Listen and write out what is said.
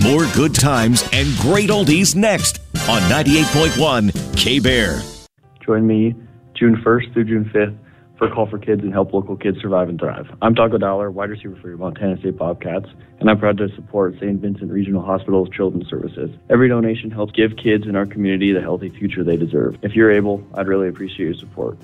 More good times and great oldies next on 98.1 K-Bear. Join me June 1st through June 5th for Call for Kids and help local kids survive and thrive. I'm Taco Dollar, wide receiver for your Montana State Bobcats, and I'm proud to support St. Vincent Regional Hospital's Children's Services. Every donation helps give kids in our community the healthy future they deserve. If you're able, I'd really appreciate your support.